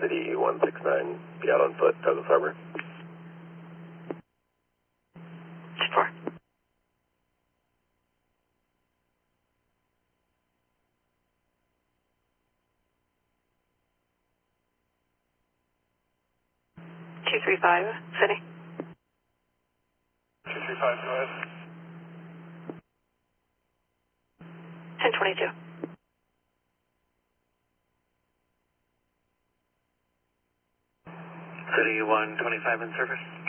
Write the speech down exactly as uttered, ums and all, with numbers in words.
City one six nine, be out on foot, Douglas Harbor. four. two three five, City. two three five, go ahead. ten twenty-two. City one twenty-five in service.